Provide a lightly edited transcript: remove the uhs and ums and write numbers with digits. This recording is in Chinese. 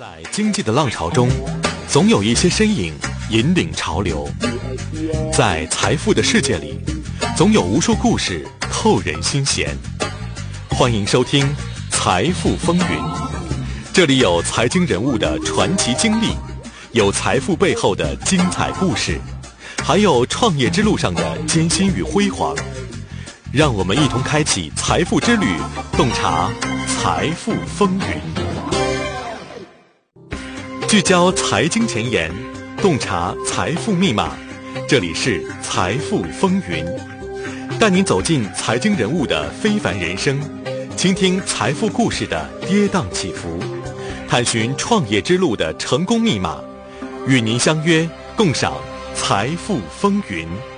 在经济的浪潮中，总有一些身影引领潮流；在财富的世界里，总有无数故事扣人心弦。欢迎收听《财富风云》，这里有财经人物的传奇经历，有财富背后的精彩故事，还有创业之路上的艰辛与辉煌。让我们一同开启财富之旅，洞察财富风云。聚焦财经前沿，洞察财富密码。这里是财富风云，带您走进财经人物的非凡人生，倾听财富故事的跌宕起伏，探寻创业之路的成功密码。与您相约，共赏财富风云。